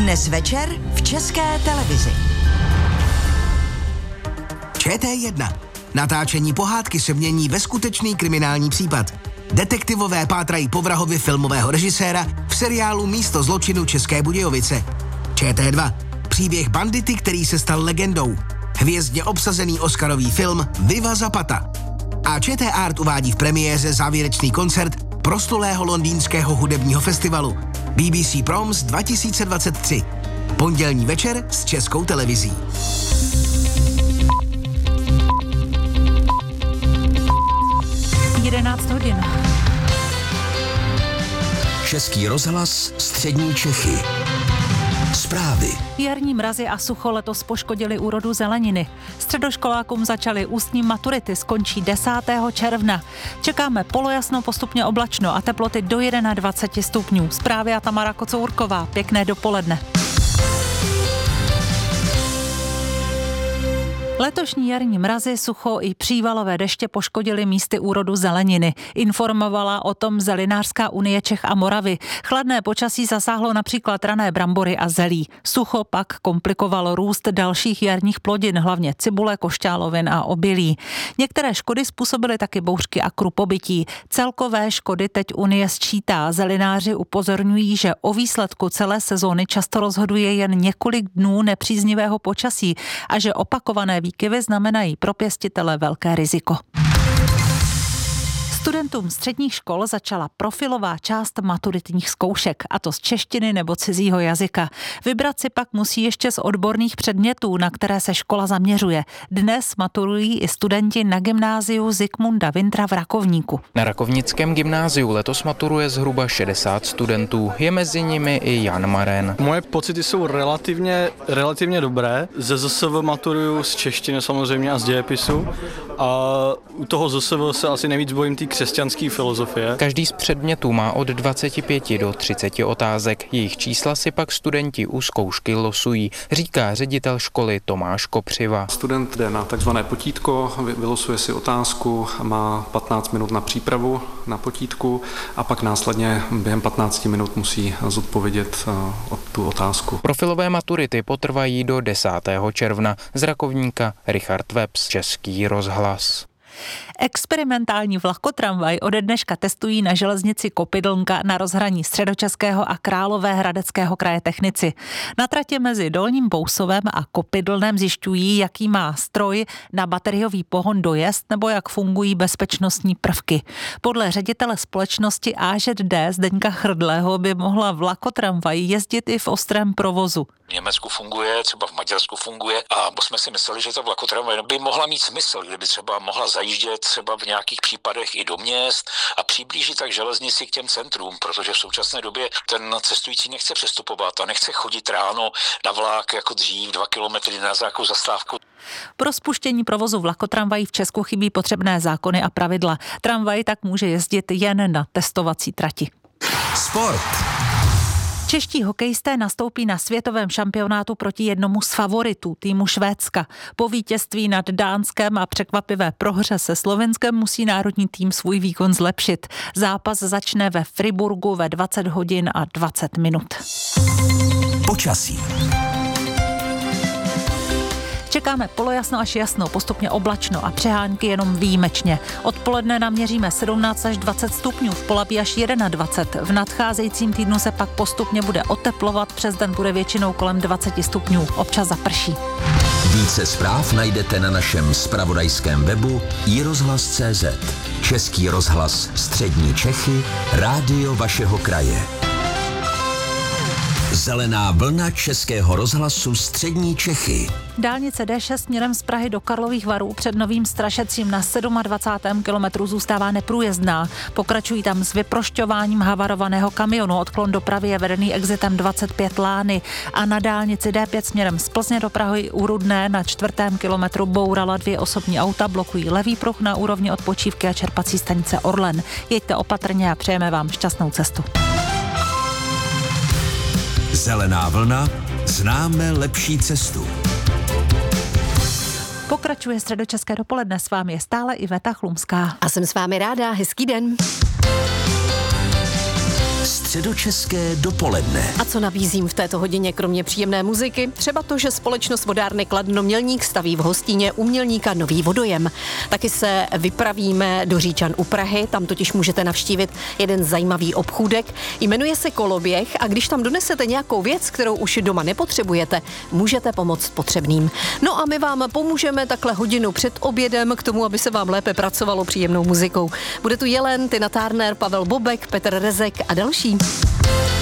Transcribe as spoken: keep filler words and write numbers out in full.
Dnes večer v České televizi. Č T jedna. Natáčení pohádky se mění ve skutečný kriminální případ. Detektivové pátrají po vrahovi filmového režiséra v seriálu Místo zločinu České Budějovice. Č T dva. Příběh bandity, který se stal legendou. Hvězdně obsazený oscarový film Viva Zapata. A Č T Art uvádí v premiéře závěrečný koncert proslulého londýnského hudebního festivalu B B C Proms dva tisíce dvacet tři. Pondělní večer s Českou televizí. jedenáct hodin. Český rozhlas, střední Čechy. Zprávy. Jarní mrazy a sucho letos poškodili úrodu zeleniny. Středoškolákům začaly ústní maturity, skončí desátého června. Čekáme polojasno, postupně oblačno a teploty do dvacet jedna stupňů. Zprávy a Tamara Kocourková. Pěkné dopoledne. Letošní jarní mrazy, sucho i přívalové deště poškodily místy úrodu zeleniny. Informovala o tom Zelinářská unie Čech a Moravy. Chladné počasí zasáhlo například rané brambory a zelí. Sucho pak komplikovalo růst dalších jarních plodin, hlavně cibule, košťálovin a obilí. Některé škody způsobily taky bouřky a krupobytí. Celkové škody teď unie sčítá. Zelináři upozorňují, že o výsledku celé sezóny často rozhoduje jen několik dnů nepříznivého počasí a že opakované výkyvy znamenají pro pěstitele velké riziko. Studentům středních škol začala profilová část maturitních zkoušek, a to z češtiny nebo cizího jazyka. Vybrat si pak musí ještě z odborných předmětů, na které se škola zaměřuje. Dnes maturují i studenti na gymnáziu Zikmunda Wintra v Rakovníku. Na Rakovnickém gymnáziu letos maturuje zhruba šedesát studentů. Je mezi nimi i Jan Maren. Moje pocity jsou relativně, relativně dobré. Ze Z S V maturuju z češtiny samozřejmě a z dějepisu. A u toho Z S V se asi nejvíc bojím té křesťanské filozofie. Každý z předmětů má od dvaceti pěti do třiceti otázek. Jejich čísla si pak studenti u zkoušky losují, říká ředitel školy Tomáš Kopřiva. Student jde na takzvané potítko, vylosuje si otázku, má patnáct minut na přípravu na potítku a pak následně během patnácti minut musí zodpovědět tu otázku. Profilové maturity potrvají do desátého června. Z Rakovníka Richard Webs, Český rozhlas. Experimentální vlakotramvaj ode dneška testují na železnici Kopydlnka na rozhraní Středočeského a Královéhradeckého kraje technici. Na tratě mezi Dolním Bousovem a Kopydlnem zjišťují, jaký má stroj na bateriový pohon dojezd nebo jak fungují bezpečnostní prvky. Podle ředitele společnosti A Ž D Zdeňka Chrdlého by mohla vlakotramvaj jezdit i v ostrém provozu. V Německu funguje, třeba v Maďarsku funguje a jsme si mysleli, že ta vlakotramvaj by mohla mít smysl, kdyby třeba mohla zajíždět třeba v nějakých případech i do měst a přiblížit tak železnici k těm centrům, protože v současné době ten cestující nechce přestupovat a nechce chodit ráno na vlak jako dřív dva kilometry na nějakou zastávku. Pro spuštění provozu vlakotramvají v Česku chybí potřebné zákony a pravidla. Tramvaj tak může jezdit jen na testovací trati. Sport. Čeští hokejisté nastoupí na světovém šampionátu proti jednomu z favoritů, týmu Švédska. Po vítězství nad Dánskem a překvapivé prohře se Slovenskem musí národní tým svůj výkon zlepšit. Zápas začne ve Friburgu ve dvacet hodin a dvacet minut. Počasí. Čekáme polojasno až jasno, postupně oblačno a přehánky jenom výjimečně. Odpoledne naměříme sedmnáct až dvacet stupňů, v Polabí až dvacet jedna. V nadcházejícím týdnu se pak postupně bude oteplovat, přes den bude většinou kolem dvacet stupňů, občas zaprší. Více zpráv najdete na našem zpravodajském webu i rozhlas tečka cé zet. Český rozhlas, střední Čechy, rádio vašeho kraje. Zelená vlna Českého rozhlasu střední Čechy. Dálnice D šest směrem z Prahy do Karlových Varů před Novým Strašecím na dvacátém sedmém kilometru zůstává neprůjezdná. Pokračují tam s vyprošťováním havarovaného kamionu. Odklon dopravy je vedený exitem dvacet pět Lány a na dálnici D pět směrem z Plzně do Prahy u Rudné na čtvrtém kilometru bourala dvě osobní auta, blokují levý pruh na úrovni odpočívky a čerpací stanice Orlen. Jeďte opatrně a přejeme vám šťastnou cestu. Zelená vlna, známe lepší cestu. Pokračuje středočeské dopoledne, s vámi je stále Iveta Chlumská. A jsem s vámi ráda, hezký den. Středočeské dopoledne. A co nabízím v této hodině kromě příjemné muziky? Třeba to, že společnost vodárny Kladno Mělník staví v Hostíně u Mělníka nový vodojem. Taky se vypravíme do Říčan u Prahy, tam totiž můžete navštívit jeden zajímavý obchůdek. Jmenuje se Koloběh a když tam donesete nějakou věc, kterou už doma nepotřebujete, můžete pomoct potřebným. No a my vám pomůžeme takhle hodinu před obědem k tomu, aby se vám lépe pracovalo příjemnou muzikou. Bude tu Jelen, Tina Turner, Pavel Bobek, Petr Rezek a další.